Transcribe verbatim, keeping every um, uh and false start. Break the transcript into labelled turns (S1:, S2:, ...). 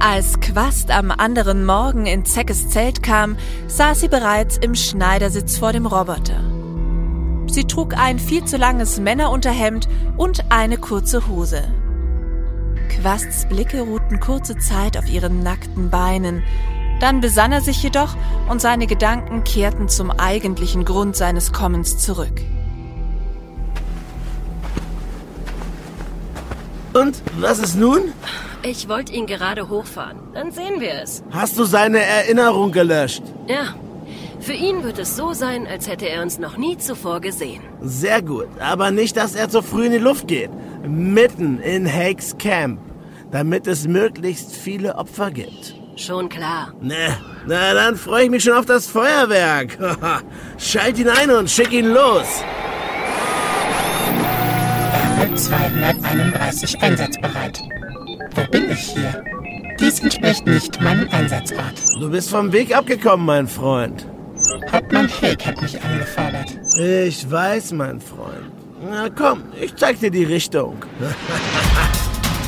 S1: Als Quast am anderen Morgen in Zeckes Zelt kam, saß sie bereits im Schneidersitz vor dem Roboter. Sie trug ein viel zu langes Männerunterhemd und eine kurze Hose. Quasts Blicke ruhten kurze Zeit auf ihren nackten Beinen. Dann besann er sich jedoch und seine Gedanken kehrten zum eigentlichen Grund seines Kommens zurück.
S2: Und, was ist nun?
S3: Ich wollte ihn gerade hochfahren. Dann sehen wir es.
S2: Hast du seine Erinnerung gelöscht?
S3: Ja. Für ihn wird es so sein, als hätte er uns noch nie zuvor gesehen.
S2: Sehr gut, aber nicht, dass er zu früh in die Luft geht. Mitten in Hakes Camp, damit es möglichst viele Opfer gibt.
S3: Schon klar.
S2: Ne, na dann freue ich mich schon auf das Feuerwerk. Schalt ihn ein und schick ihn los.
S4: zweihunderteinunddreißig einsatzbereit. Wo bin ich hier? Dies entspricht nicht meinem Einsatzort.
S2: Du bist vom Weg abgekommen, mein Freund.
S4: Hauptmann Hake hat mich angefordert.
S2: Ich weiß, mein Freund. Na komm, ich zeig dir die Richtung.